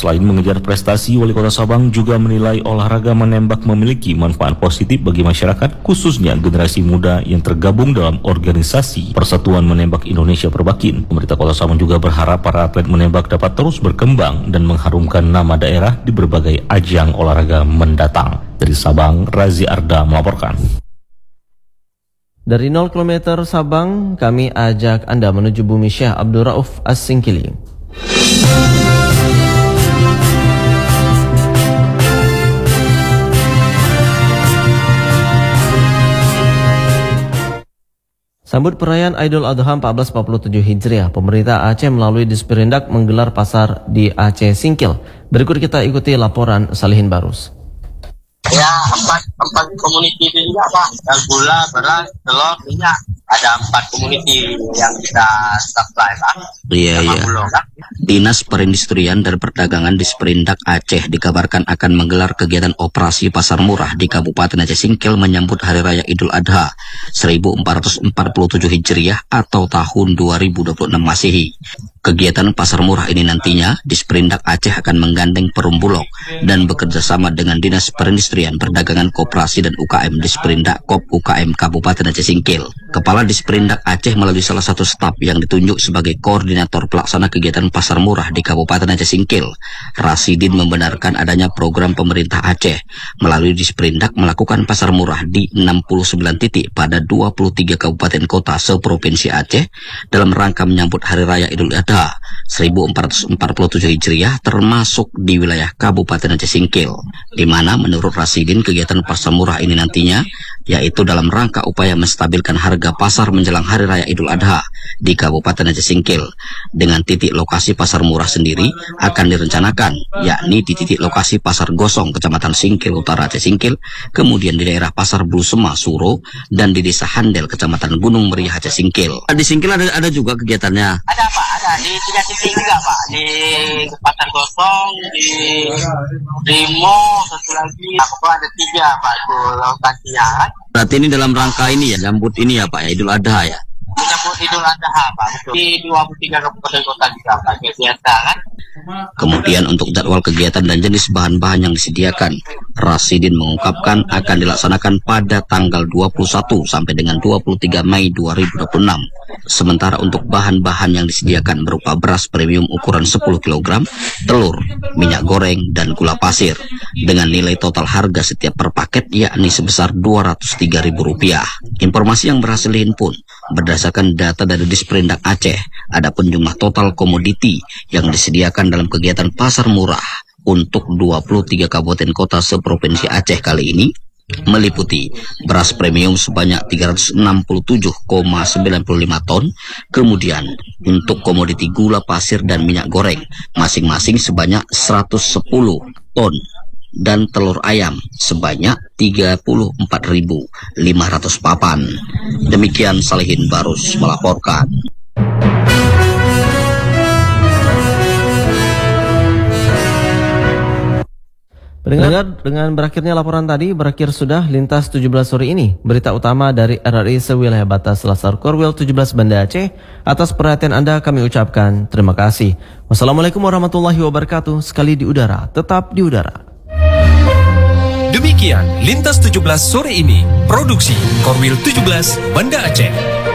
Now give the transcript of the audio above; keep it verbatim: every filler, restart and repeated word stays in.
Selain mengejar prestasi, Wali Kota Sabang juga menilai olahraga menembak memiliki manfaat positif bagi masyarakat, khususnya generasi muda yang tergabung dalam organisasi Persatuan Menembak Indonesia Perbakin. Pemerintah Kota Sabang juga berharap para atlet menembak dapat terus berkembang dan mengharumkan nama daerah di berbagai ajang olahraga mendatang. Dari Sabang, Razi Arda melaporkan. Dari nol kilometer Sabang, kami ajak Anda menuju Bumi Syekh Abdul Rauf As-Singkili. Sambut perayaan Idul Adha seribu empat ratus empat puluh tujuh Hijriah, pemerintah Aceh melalui Disperindak menggelar pasar di Aceh Singkil. Berikut kita ikuti laporan Salihin Barus. Ya, empat, empat komuniti itu juga Pak. Yang gula, beras, telur, minyak. Ada empat komuniti yang kita supply Pak. Iya, iya. Dinas Perindustrian dan Perdagangan Disperindak Aceh dikabarkan akan menggelar kegiatan operasi pasar murah di Kabupaten Aceh Singkil menyambut Hari Raya Idul Adha seribu empat ratus empat puluh tujuh Hijriah atau tahun dua ribu dua puluh enam Masehi. Kegiatan pasar murah ini nantinya Disperindak Aceh akan menggandeng Perum Bulog dan bekerja sama dengan Dinas Perindustrian, Perdagangan, Koperasi dan U K M Disperindak Kop U K M Kabupaten Aceh Singkil. Kepala Disperindak Aceh melalui salah satu staf yang ditunjuk sebagai koordinator pelaksana kegiatan pasar murah di Kabupaten Aceh Singkil, Rasidin membenarkan adanya program pemerintah Aceh melalui Disperindak melakukan pasar murah di enam puluh sembilan titik pada dua puluh tiga kabupaten kota seprovinsi Aceh dalam rangka menyambut Hari Raya Idul Adha seribu empat ratus empat puluh tujuh Hijriah termasuk di wilayah Kabupaten Aceh Singkil, di mana menurut Rasidin kegiatan pasar murah ini nantinya yaitu dalam rangka upaya menstabilkan harga pasar menjelang Hari Raya Idul Adha di Kabupaten Aceh Singkil. Dengan titik lokasi pasar murah sendiri akan direncanakan yakni di titik lokasi Pasar Gosong Kecamatan Singkil Utara Aceh Singkil, kemudian di daerah Pasar Blusema Suro dan di Desa Handel Kecamatan Gunung Meriah Aceh Singkil. Di Singkil ada ada juga kegiatannya. Ada Pak, ada di tiga titik juga Pak, di Pasar Gosong, di Rimo, satu lagi, aku ada tiga Pak itu lokasinya kan. Berarti ini dalam rangka ini ya, jambut ini ya Pak ya, Idul Adha ya. Menyambut Idul Adha Pak, betul. Di dua puluh tiga kabupaten kota juga Pak, biasa kan. Kemudian untuk jadwal kegiatan dan jenis bahan-bahan yang disediakan, Rasidin mengungkapkan akan dilaksanakan pada tanggal dua puluh satu sampai dengan dua puluh tiga Mei dua ribu dua puluh enam. Sementara untuk bahan-bahan yang disediakan berupa beras premium ukuran sepuluh kilogram, telur, minyak goreng, dan gula pasir dengan nilai total harga setiap per paket yakni sebesar dua ratus tiga ribu rupiah. Informasi yang berhasil dihimpun berdasarkan data dari Disperindak Aceh, adapun jumlah total komoditi yang disediakan dalam kegiatan pasar murah untuk dua puluh tiga kabupaten kota seprovinsi Aceh kali ini meliputi beras premium sebanyak tiga ratus enam puluh tujuh koma sembilan lima ton, kemudian untuk komoditi gula pasir dan minyak goreng masing-masing sebanyak seratus sepuluh ton, dan telur ayam sebanyak tiga puluh empat ribu lima ratus papan. Demikian Salihin Barus melaporkan. Pendengar, dengan berakhirnya laporan tadi, berakhir sudah Lintas tujuh belas sore ini. Berita utama dari R R I sewilayah batas Selasar Korwil tujuh belas Banda Aceh. Atas perhatian Anda kami ucapkan terima kasih. Wassalamualaikum warahmatullahi wabarakatuh. Sekali di udara, tetap di udara. Demikian Lintas tujuh belas sore ini, produksi Korwil tujuh belas Banda Aceh.